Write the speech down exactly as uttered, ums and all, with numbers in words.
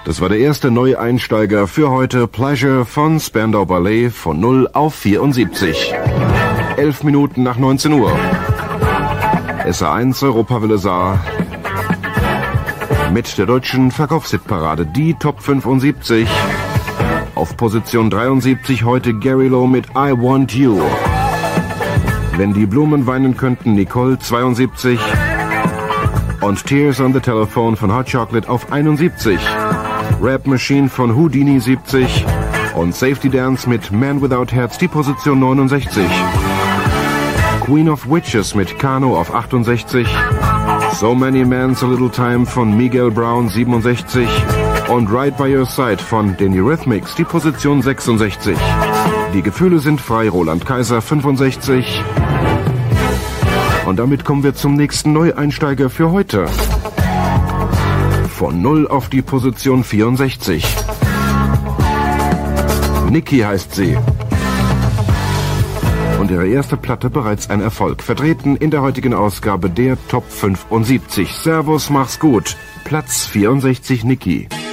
Das war der erste Neueinsteiger für heute, Pleasure von Spandau Ballet, von null auf vierundsiebzig. Elf Minuten nach neunzehn Uhr. S A eins Europawelle Saar mit der deutschen Verkaufshitparade, die Top fünfundsiebzig. Auf Position dreiundsiebzig heute Gary Lowe mit I Want You. Wenn die Blumen weinen könnten, Nicole zweiundsiebzig. Und Tears on the Telephone von Hot Chocolate auf einundsiebzig. Rap Machine von Houdini siebzig. Und Safety Dance mit Man Without Herz, die Position neunundsechzig. Queen of Witches mit Kano auf achtundsechzig. So Many Men, So Little Time von Miguel Brown siebenundsechzig. Und Right By Your Side von den Eurythmics, die Position sechsundsechzig. Die Gefühle sind frei, Roland Kaiser fünfundsechzig. Und damit kommen wir zum nächsten Neueinsteiger für heute. Von null auf die Position vierundsechzig. Niki heißt sie. Und ihre erste Platte bereits ein Erfolg. Vertreten in der heutigen Ausgabe der Top fünfundsiebzig. Servus, mach's gut. Platz vierundsechzig, Niki.